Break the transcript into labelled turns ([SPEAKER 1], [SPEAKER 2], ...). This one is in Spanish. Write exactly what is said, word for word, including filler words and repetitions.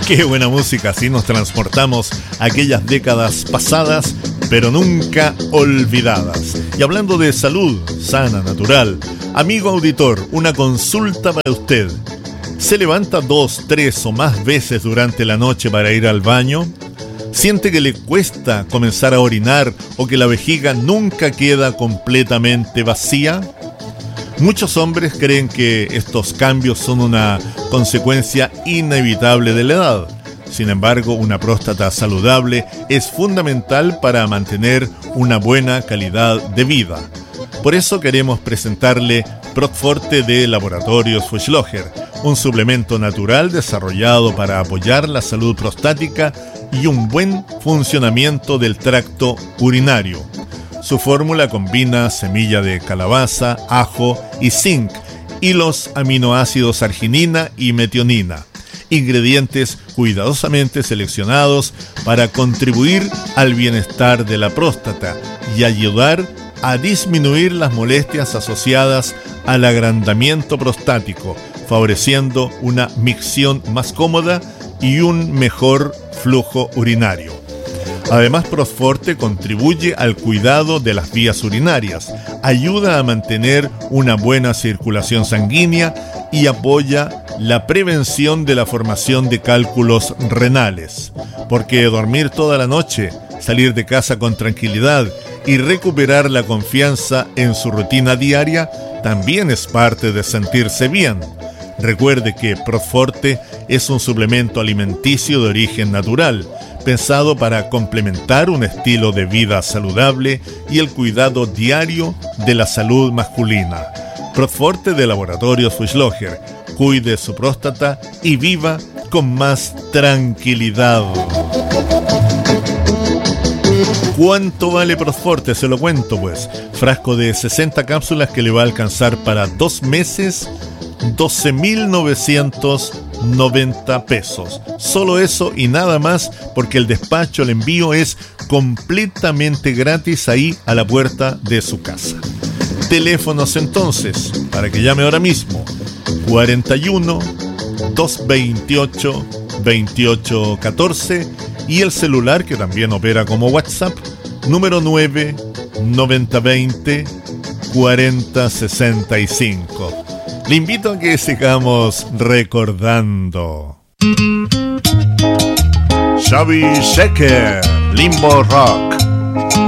[SPEAKER 1] Qué buena música, así nos transportamos a aquellas décadas pasadas, pero nunca olvidadas. Y hablando de salud sana, natural, amigo auditor, una consulta para usted. ¿Se levanta dos, tres o más veces durante la noche para ir al baño? ¿Siente que le cuesta comenzar a orinar o que la vejiga nunca queda completamente vacía? Muchos hombres creen que estos cambios son una consecuencia inevitable de la edad. Sin embargo, una próstata saludable es fundamental para mantener una buena calidad de vida. Por eso queremos presentarle Prostforte de Laboratorios Fuchslocher, un suplemento natural desarrollado para apoyar la salud prostática y un buen funcionamiento del tracto urinario. Su fórmula combina semilla de calabaza, ajo y zinc y los aminoácidos arginina y metionina, ingredientes cuidadosamente seleccionados para contribuir al bienestar de la próstata y ayudar a disminuir las molestias asociadas al agrandamiento prostático, favoreciendo una micción más cómoda y un mejor flujo urinario. Además, Prostforte contribuye al cuidado de las vías urinarias, ayuda a mantener una buena circulación sanguínea y apoya la prevención de la formación de cálculos renales. Porque dormir toda la noche, salir de casa con tranquilidad y recuperar la confianza en su rutina diaria también es parte de sentirse bien. Recuerde que Prostforte es un suplemento alimenticio de origen natural, pensado para complementar un estilo de vida saludable y el cuidado diario de la salud masculina. Prostforte de Laboratorios Fuchslocher. Cuide su próstata y viva con más tranquilidad. ¿Cuánto vale Prostforte? Se lo cuento pues. Frasco de sesenta cápsulas que le va a alcanzar para dos meses, doce mil novecientos noventa pesos. Solo eso y nada más, porque el despacho, el envío es completamente gratis ahí a la puerta de su casa. Teléfonos entonces, para que llame ahora mismo: cuarenta y uno, doscientos veintiocho, veintiocho catorce y el celular que también opera como WhatsApp, número nueve, noventa veinte, cuarenta sesenta y cinco. Le invito a que sigamos recordando. Xavi Sheker, Limbo Rock.